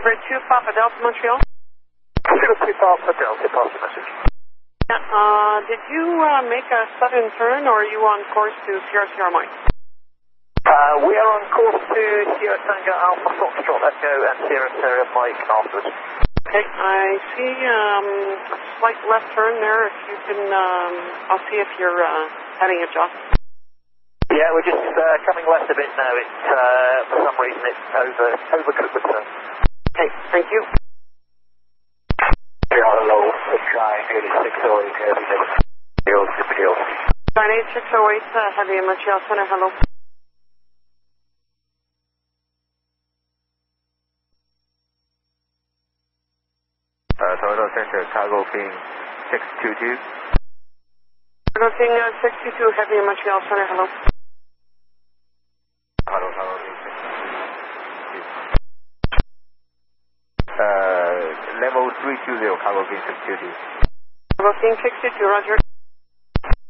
Bridge 2, Papa Delta, Montreal. 02 Papa Delta, pass the message. Yeah, did you make a sudden turn, or are you on course to Sierra Sierra Mike? We are on course to Sierra Tango Alpha Foxtrot Echo and Sierra Sierra Mike afterwards. Okay, I see a slight left turn there. If you can, I'll see if your heading adjusts. Yeah, we're just coming left a bit now. It's for some reason it's overcooked the turn. Okay, thank you. Hello, Sky 8608 Heavy Hill. Sky 8608 Heavy in Montreal Center, hello. Toronto Center, cargo ping 622. Cargo ping 622 Heavy in Montreal Center, hello. Hello, cargo ping 622. Level 320, cargo ping 622. Cargo ping 622, roger.